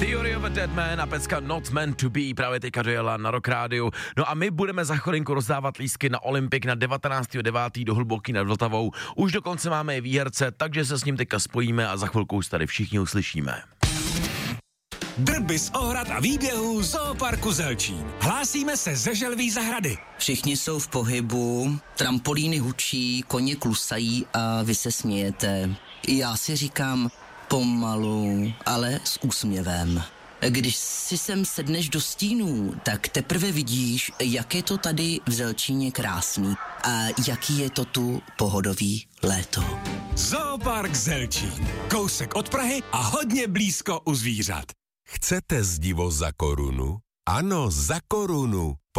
Theory of a Dead Man a pecka Not Meant to Be právě teďka dojela na Rock Rádiu. No a my budeme za chvilinku rozdávat lístky na Olympik na 19.9. do Hluboký nad Vltavou. Už dokonce máme i výherce, takže se s ním teďka spojíme a za chvilku už tady všichni uslyšíme. Drby z ohrad a výběhů Zooparku Zelčín. Hlásíme se ze Želví zahrady. Všichni jsou v pohybu, trampolíny hučí, koně klusají a vy se smějete. Já si říkám pomalu, ale s úsměvem. Když si sem sedneš do stínů, tak teprve vidíš, jak je to tady v Zelčíně krásný a jaký je to tu pohodový léto. Zoopark Zelčín. Kousek od Prahy a hodně blízko u zvířat. Chcete zdivo za korunu? Ano, za korunu.